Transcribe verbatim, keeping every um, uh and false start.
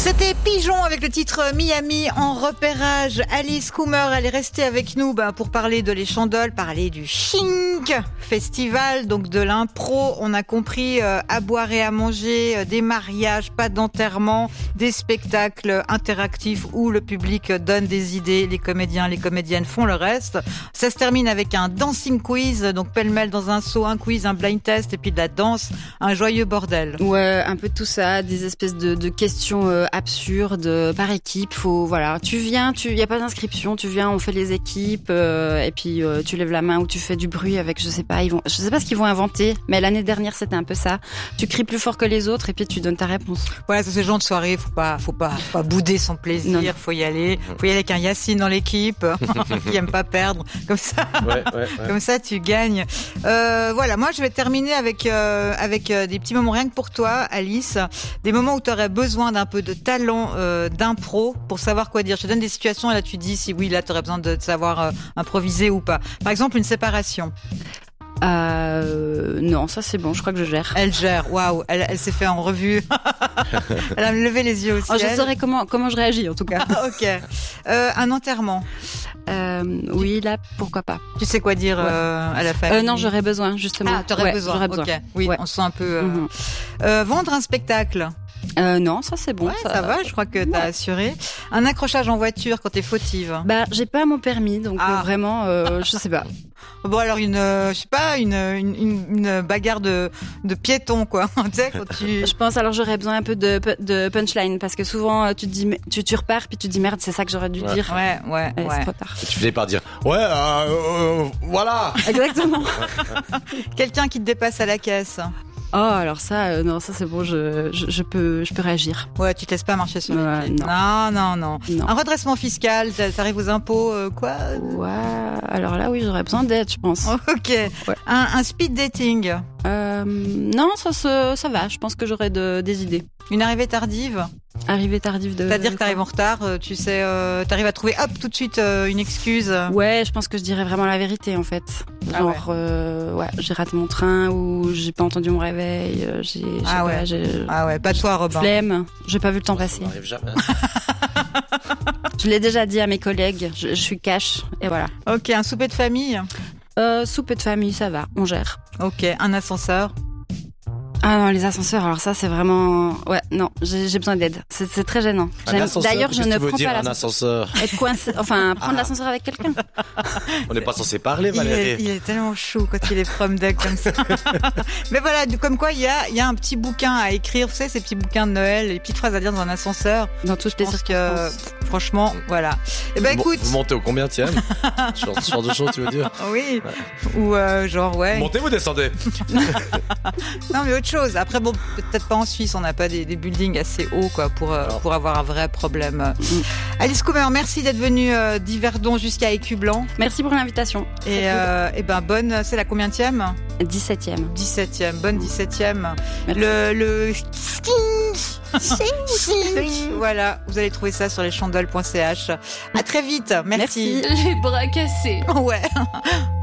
C'était Pigeon avec le titre Miami en repérage. Alice Coomer, elle est restée avec nous bah, pour parler de Les Chandoles, parler du Chink Festival, donc de l'impro. On a compris euh, à boire et à manger, euh, des mariages, pas d'enterrement, des spectacles interactifs où le public donne des idées, les comédiens, les comédiennes font le reste. Ça se termine avec un dancing quiz, donc pêle-mêle dans un saut, un quiz, un blind test et puis de la danse, un joyeux bordel. Ouais, un peu de tout ça, des espèces de, de questions euh, absurdes par équipe. Faut voilà, tu viens, tu, y a pas d'inscription, tu viens, on fait les équipes euh, et puis euh, tu lèves la main ou tu fais du bruit avec, je sais pas, ils vont, je sais pas ce qu'ils vont inventer, mais l'année dernière c'était un peu ça. Tu cries plus fort que les autres et puis tu donnes ta réponse. Voilà, c'est ce genre de soirée, faut pas, faut pas, faut pas bouder son plaisir, non. faut y aller, faut y aller avec un Yacine dans l'équipe qui aime pas perdre, comme ça, ouais, ouais, ouais. comme ça tu gagnes. Euh, voilà, moi je vais terminer avec euh, avec euh, des petits moments rien que pour toi, Alice, des moments où tu aurais besoin d'un peu de talent euh, d'impro pour savoir quoi dire. Je te donne des situations et là tu dis si oui, là tu aurais besoin de, de savoir euh, improviser ou pas. Par exemple, une séparation. Euh, non, ça c'est bon, je crois que je gère. Elle gère, waouh, elle, elle s'est fait en revue. Elle a levé les yeux au ciel. Oh, je saurais comment, comment je réagis en tout cas. Ah, ok. Euh, un enterrement. Euh, oui, là, pourquoi pas. Tu sais quoi dire ouais. euh, à la famille? euh, Non, j'aurais besoin, justement. Ah, t'aurais ouais, besoin. J'aurais besoin. Ok. Oui, ouais. on se sent un peu. Euh... Mm-hmm. Euh, vendre un spectacle. Euh, non, ça c'est bon. Ouais, ça... ça va, je crois que t'as ouais. assuré. Un accrochage en voiture quand t'es fautive. Bah, j'ai pas mon permis, donc ah. euh, vraiment, euh, je sais pas. Bon alors une, euh, je sais pas, une, une, une bagarre de, de piétons quoi. Tu sais quand tu. Je pense alors j'aurais besoin un peu de, de punchline parce que souvent tu te dis, tu, tu repars puis tu te dis merde, c'est ça que j'aurais dû ouais. dire. Ouais, ouais, et ouais. C'est trop tard. Et tu finis par dire ouais, euh, euh, voilà. Exactement. Quelqu'un qui te dépasse à la caisse. Oh, alors ça, euh, non, ça c'est bon, je, je, je peux, je peux réagir. Ouais, tu te laisses pas marcher sur ouais, les pieds. Non. non, non, non. Un redressement fiscal, t'arrives aux impôts, euh, quoi? Ouais, alors là, oui, j'aurais besoin d'aide, je pense. Ok. Ouais. Un, un speed dating. Euh, non, ça, ça, ça va. Je pense que j'aurais de, des idées. Une arrivée tardive. Arrivée tardive de. C'est-à-dire que t'arrives en retard, tu sais, euh, t'arrives à trouver hop tout de suite euh, une excuse. Ouais, je pense que je dirais vraiment la vérité en fait. Genre, ah ouais, euh, ouais j'ai raté mon train ou j'ai pas entendu mon réveil. J'ai, ah ouais. Pas, j'ai, ah ouais, pas toi, Robin. Flemme. J'ai pas vu le temps passer. Ça n'arrive jamais. Je l'ai déjà dit à mes collègues. Je, je suis cash et voilà. Ok, un souper de famille. Euh, souper de famille, ça va, on gère. Ok, un ascenseur. Ah non, les ascenseurs, alors ça c'est vraiment... Ouais, non, j'ai, j'ai besoin d'aide. C'est, c'est très gênant. D'ailleurs, je ne prends pas l'ascenseur. Être coincé, enfin, prendre ah. l'ascenseur avec quelqu'un. On n'est pas censé parler, Valérie. Il est, il est tellement chou quand il est prom deck comme ça. Mais voilà, comme quoi il y a, il y a un petit bouquin à écrire, vous savez, ces petits bouquins de Noël, les petites phrases à dire dans un ascenseur. Dans toutes les circonstances. Que, franchement, voilà. Et ben écoute... Vous montez au combienième? Ce genre de choses, tu veux dire? Oui. Ouais. Ou euh, genre, ouais. Montez ou descendez? Non, mais autre chose. Après, bon, peut-être pas en Suisse, on n'a pas des, des buildings assez hauts quoi, pour, euh, pour avoir un vrai problème. Mm. Alice Coomer, merci d'être venue euh, d'Yverdon jusqu'à Écublanc. Merci pour l'invitation. Et, euh, et ben bonne, c'est la combienième? dix-septième. dix-septième, bonne dix-septième. Le... le... Voilà, vous allez trouver ça sur leschandoles point c h. À très vite, merci. Merci. Les bras cassés. Ouais.